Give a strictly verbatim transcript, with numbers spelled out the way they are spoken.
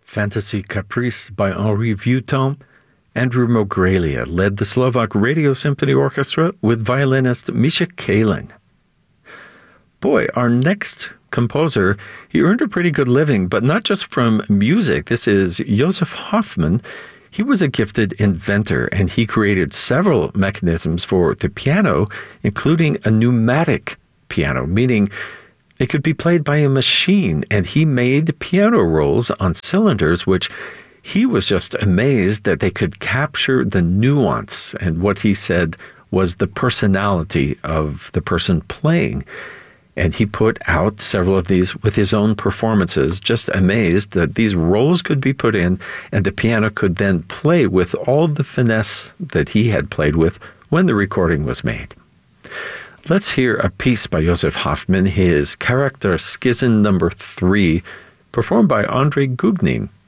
Fantasy Caprice by Henri Vieuxtemps. Andrew Mogrelia led the Slovak Radio Symphony Orchestra with violinist Misha Kalin. Boy, our next composer, he earned a pretty good living, but not just from music. This is Josef Hoffmann. He was a gifted inventor, and he created several mechanisms for the piano, including a pneumatic piano, meaning it could be played by a machine, and he made piano rolls on cylinders, which he was just amazed that they could capture the nuance and what he said was the personality of the person playing. And he put out several of these with his own performances, just amazed that these rolls could be put in and the piano could then play with all the finesse that he had played with when the recording was made. Let's hear a piece by Josef Hoffmann, his Character Schism number three, performed by Andrei Gugnin.